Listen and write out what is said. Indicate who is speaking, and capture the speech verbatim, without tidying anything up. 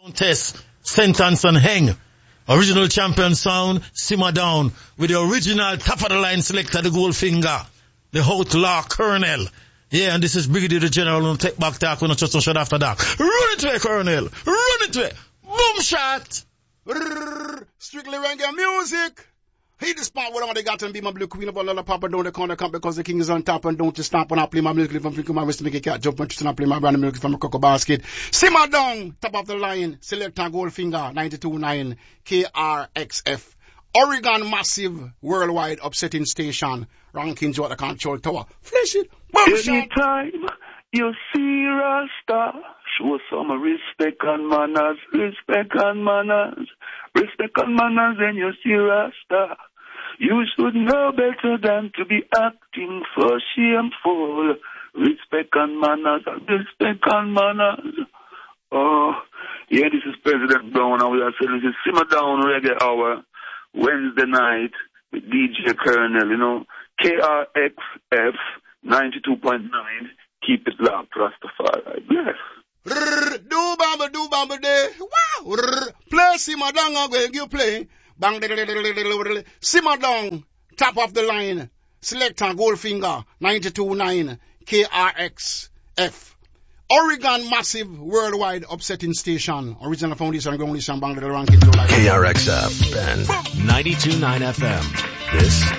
Speaker 1: Test, Sentence and Hang. Original champion sound, simmer down with the original top of the line selector, the Goldfinger, the outlaw Colonel. Yeah, and this is Brigadier General on Take Back Talk. We're not just shot after dark. Run it away, Colonel. Run it away. Boom shot.
Speaker 2: Strictly reggae music. Hit the spot where they got and be my blue queen of all the papa down the corner come because the king is on top and don't you stop when I play my music if I'm thinking my wrist to make a cat jump when you play my brand music from a cocoa basket. Simmer down, top of the line, select a Goldfinger, ninety-two point nine, K R X F. Oregon massive worldwide upsetting station, ranking to the control tower. Flash it, boom shot.
Speaker 3: Anytime you see Rasta, show some respect and manners, respect and manners, respect and manners when you see Rasta. You should know better than to be acting for shameful. Respect and manners, respect and manners. Oh, yeah, this is President Brown, and we are saying this is Simmer Down Reggae Hour, Wednesday night with D J Colonel, you know, K R X F ninety-two point nine. Keep it locked, Rastafari. Bless.
Speaker 2: Do bamba, do bamba day. Wow. Play Simmer Down, I'm going to play. Bang, simmer down, top of the line, selector Goldfinger, ninety-two point nine, K R X F. Oregon massive worldwide upsetting station. Original foundation, ground station, bang, the ranking.
Speaker 4: K R X F and ninety-two point nine F M. This